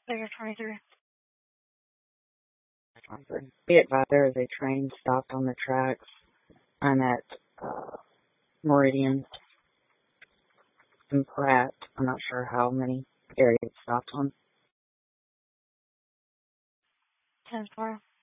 Figure 23. Be advised, there is a train stopped on the tracks. I'm at Meridian and Pratt. I'm not sure how many areas it stopped on. 10-4.